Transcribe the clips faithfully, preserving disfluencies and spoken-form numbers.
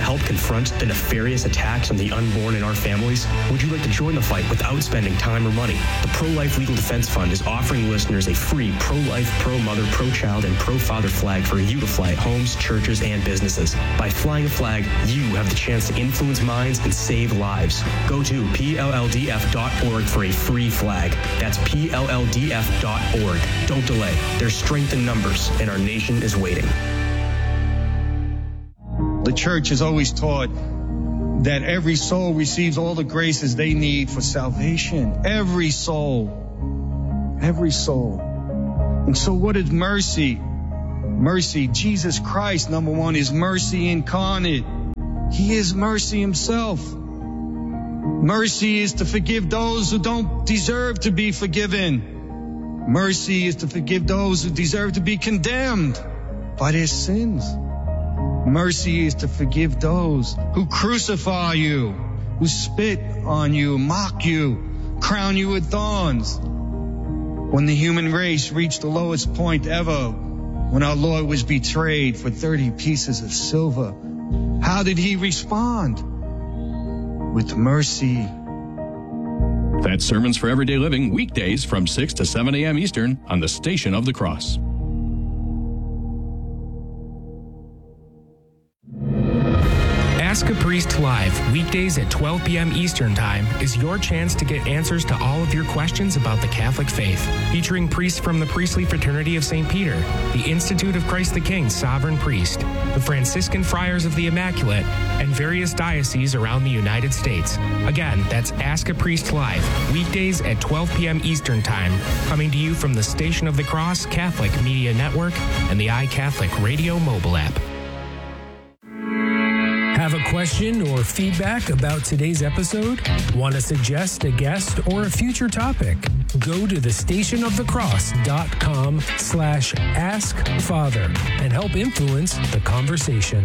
help confront the nefarious attacks on the unborn in our families? Would you like to join the fight without spending time or money? The Pro-Life Legal Defense Fund is offering listeners a free pro-life, pro-mother, pro-child, and pro-father flag for you to fly at homes, churches, and businesses. By flying a flag, you have the chance to influence minds and save lives. Go to P L L D F dot org for a free flag. That's P L L D F dot org. Don't delay. There's strength in numbers, and our nation is waiting. The church has always taught that every soul receives all the graces they need for salvation. Every soul. Every soul. And so what is mercy? Mercy, Jesus Christ, number one, is mercy incarnate. He is mercy himself. Mercy is to forgive those who don't deserve to be forgiven. Mercy is to forgive those who deserve to be condemned by their sins. Mercy is to forgive those who crucify you, who spit on you, mock you, crown you with thorns. When the human race reached the lowest point ever, when our Lord was betrayed for thirty pieces of silver, how did he respond? With mercy. That's Sermons for Everyday Living, weekdays from six to seven a.m. Eastern on the Station of the Cross. Ask a Priest Live, weekdays at twelve p.m. Eastern Time, is your chance to get answers to all of your questions about the Catholic faith. Featuring priests from the Priestly Fraternity of Saint Peter, the Institute of Christ the King Sovereign Priest, the Franciscan Friars of the Immaculate, and various dioceses around the United States. Again, that's Ask a Priest Live, weekdays at twelve p.m. Eastern Time, coming to you from the Station of the Cross Catholic Media Network and the iCatholic Radio mobile app. Have a question or feedback about today's episode? Want to suggest a guest or a future topic? Go to the station of the cross dot com slash ask father and help influence the conversation.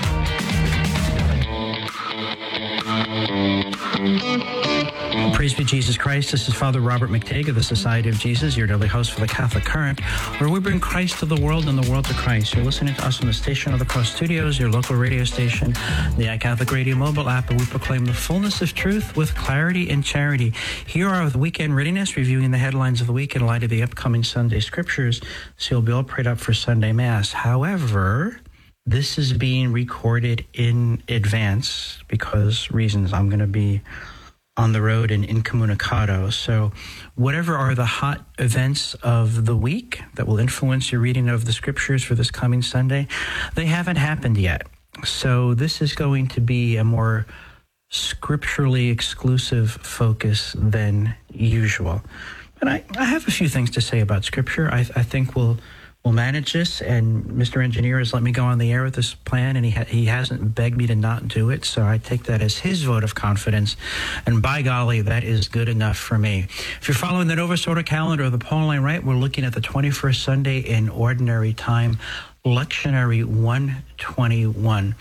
Praise be Jesus Christ. This is Father Robert McTague of the Society of Jesus, your daily host for the Catholic Current, where we bring Christ to the world and the world to Christ. You're listening to us on the Station of the Cross Studios, your local radio station, the iCatholic Radio mobile app, and we proclaim the fullness of truth with clarity and charity. Here are with Weekend Readiness, reviewing the headlines of the week in light of the upcoming Sunday scriptures, so you'll be all prayed up for Sunday Mass. However, this is being recorded in advance because reasons. I'm going to be on the road and incommunicado. So whatever are the hot events of the week that will influence your reading of the scriptures for this coming Sunday, they haven't happened yet. So this is going to be a more scripturally exclusive focus than usual. And I, I have a few things to say about scripture. I, I think we'll We'll manage this, and Mister Engineer has let me go on the air with this plan, and he ha- he hasn't begged me to not do it, so I take that as his vote of confidence, and by golly, that is good enough for me. If you're following the Novus Ordo calendar or the Pauline Rite, we're looking at the twenty-first Sunday in Ordinary Time, Lectionary one twenty-one.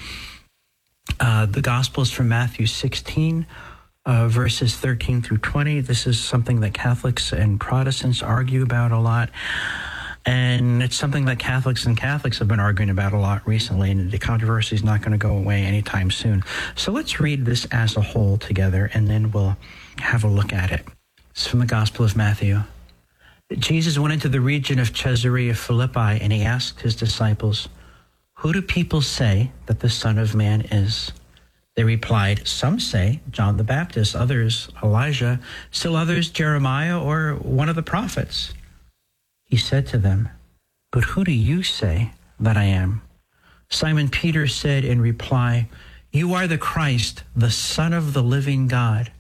Uh, the Gospel is from Matthew sixteen, uh, verses thirteen through twenty. This is something that Catholics and Protestants argue about a lot. And it's something that Catholics and Catholics have been arguing about a lot recently, and the controversy is not going to go away anytime soon. So let's read this as a whole together, and then we'll have a look at it. It's from the Gospel of Matthew. Jesus went into the region of Caesarea Philippi, and he asked his disciples, "Who do people say that the Son of Man is?" They replied, "Some say John the Baptist, others Elijah, still others Jeremiah or one of the prophets." He said to them, "But who do you say that I am?" Simon Peter said in reply, "You are the Christ, the Son of the living God."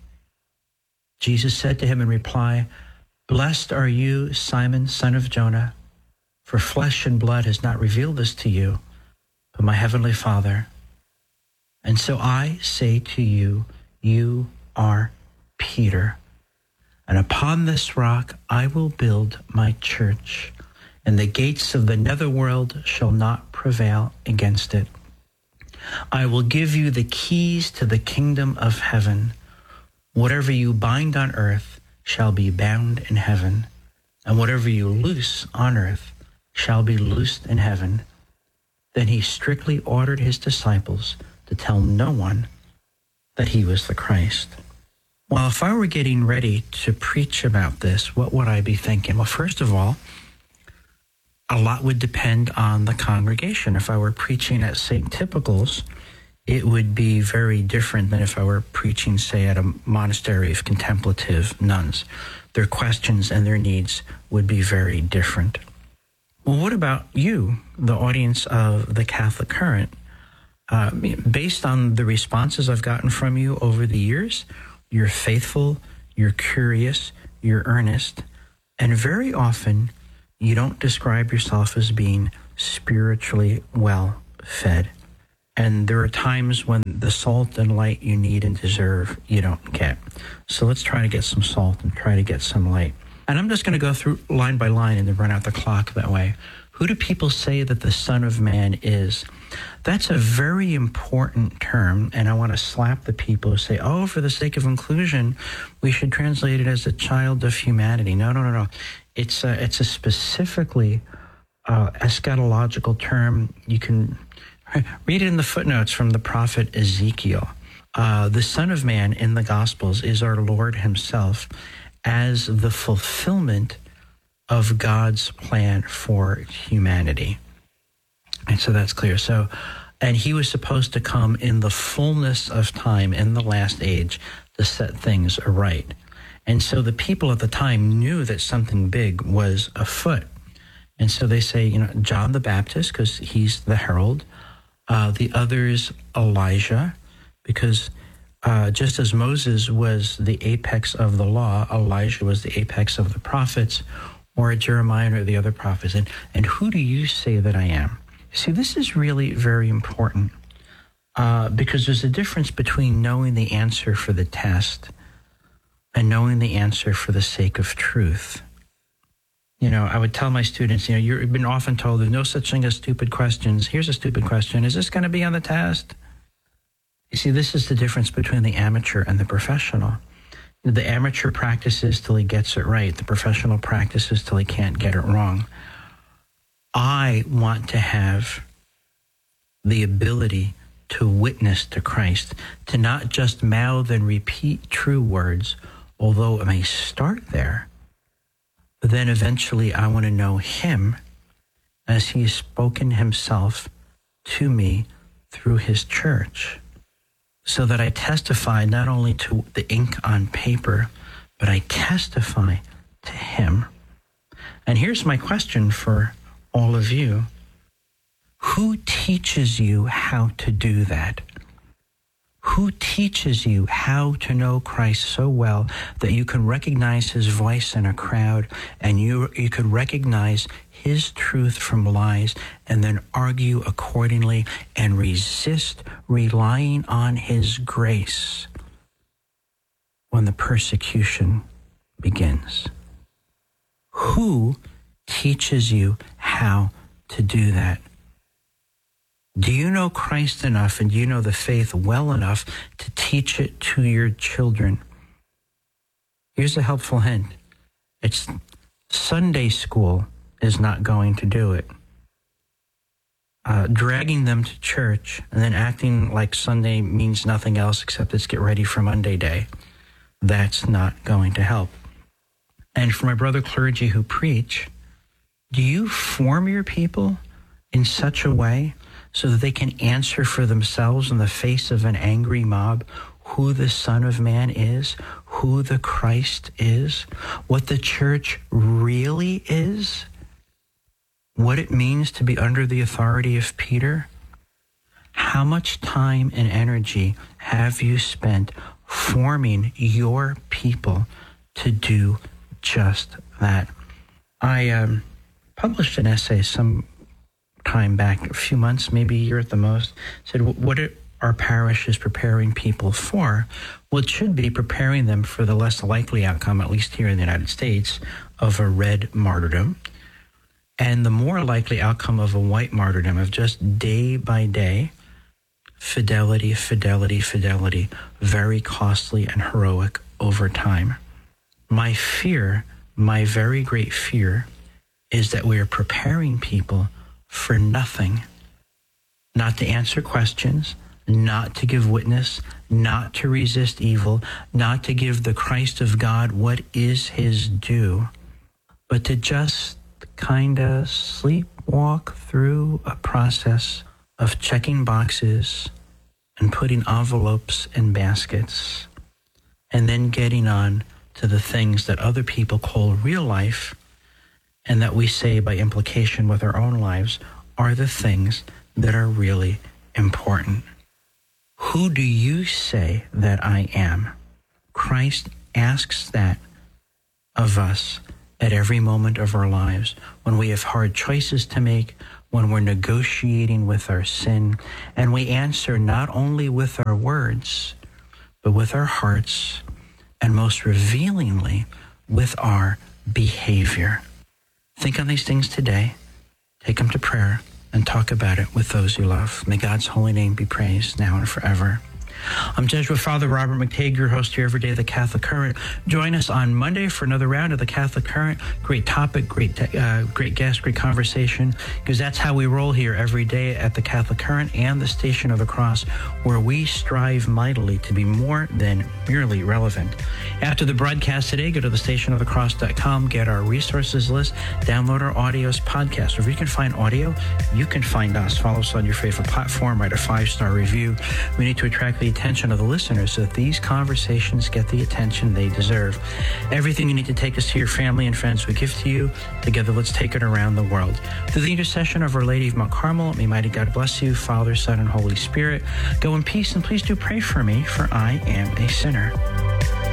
Jesus said to him in reply, "Blessed are you, Simon, son of Jonah, for flesh and blood has not revealed this to you, but my heavenly Father. And so I say to you, you are Peter. And upon this rock I will build my church, and the gates of the netherworld shall not prevail against it. I will give you the keys to the kingdom of heaven. Whatever you bind on earth shall be bound in heaven, and whatever you loose on earth shall be loosed in heaven." Then he strictly ordered his disciples to tell no one that he was the Christ. Well, if I were getting ready to preach about this, what would I be thinking? Well, first of all, a lot would depend on the congregation. If I were preaching at Saint Typical's, it would be very different than if I were preaching, say, at a monastery of contemplative nuns. Their questions and their needs would be very different. Well, what about you, the audience of the Catholic Current? Uh, based on the responses I've gotten from you over the years, you're faithful, you're curious, you're earnest, and very often you don't describe yourself as being spiritually well fed. And there are times when the salt and light you need and deserve, you don't get. So let's try to get some salt and try to get some light. And I'm just going to go through line by line and then run out the clock that way. Who do people say that the Son of Man is? That's a very important term, and I want to slap the people who say, oh, for the sake of inclusion, we should translate it as a child of humanity. No, no, no, no. It's a, it's a specifically uh, eschatological term. You can read it in the footnotes from the prophet Ezekiel. Uh, the Son of Man in the Gospels is our Lord himself as the fulfillment of God's plan for humanity. And so that's clear. So, and he was supposed to come in the fullness of time in the last age to set things right. And so the people at the time knew that something big was afoot. And so they say, you know, John the Baptist, because he's the herald. Uh, the others, Elijah, because uh, just as Moses was the apex of the law, Elijah was the apex of the prophets, or Jeremiah or the other prophets. And, and who do you say that I am? See, this is really very important uh, because there's a difference between knowing the answer for the test and knowing the answer for the sake of truth. You know, I would tell my students, you know, you've been often told there's no such thing as stupid questions. Here's a stupid question. Is this going to be on the test? You see, this is the difference between the amateur and the professional. The amateur practices till he gets it right. The professional practices till he can't get it wrong. I want to have the ability to witness to Christ, to not just mouth and repeat true words, although it may start there. But then eventually I want to know him as he has spoken himself to me through his church, so that I testify not only to the ink on paper, but I testify to him. And here's my question for all of you. Who teaches you how to do that? Who teaches you how to know Christ so well that you can recognize his voice in a crowd and you, you could recognize his truth from lies and then argue accordingly and resist relying on his grace when the persecution begins? Who teaches you how to do that? Do you know Christ enough and do you know the faith well enough to teach it to your children? Here's a helpful hint. It's Sunday school is not going to do it. Uh, dragging them to church and then acting like Sunday means nothing else except let's get ready for Monday day, that's not going to help. And for my brother clergy who preach, do you form your people in such a way so that they can answer for themselves in the face of an angry mob who the Son of Man is, who the Christ is, what the church really is, what it means to be under the authority of Peter? How much time and energy have you spent forming your people to do just that? I um, published an essay some time back, a few months, maybe a year at the most, said, what are our parishes preparing people for? Well, it should be preparing them for the less likely outcome, at least here in the United States, of a red martyrdom, and the more likely outcome of a white martyrdom, of just day by day, fidelity, fidelity, fidelity, very costly and heroic over time. My fear, my very great fear, is that we are preparing people for nothing, not to answer questions, not to give witness, not to resist evil, not to give the Christ of God what is his due, but to just kind of sleepwalk through a process of checking boxes and putting envelopes in baskets, and then getting on to the things that other people call real life, and that we say by implication with our own lives are the things that are really important. Who do you say that I am? Christ asks that of us at every moment of our lives, when we have hard choices to make, when we're negotiating with our sin, and we answer not only with our words, but with our hearts, and most revealingly, with our behavior. Think on these things today, take them to prayer, and talk about it with those you love. May God's holy name be praised now and forever. I'm Jesuit Father Robert McTague, your host here every day of the Catholic Current. Join us on Monday for another round of the Catholic Current. Great topic, great uh, great guest, great conversation, because that's how we roll here every day at the Catholic Current and the Station of the Cross, where we strive mightily to be more than merely relevant. After the broadcast today, go to the station of the cross dot com, get our resources list, download our audios podcast. Wherever you can find audio, you can find us. Follow us on your favorite platform, write a five-star review. We need to attract the attention of the listeners so that these conversations get the attention they deserve. Everything you need to take us to your family and friends we give to you. Together, let's take it around the world. Through the intercession of Our Lady of Mount Carmel, may mighty God bless you, Father, Son, and Holy Spirit. Go in peace, and please do pray for me, for I am a sinner.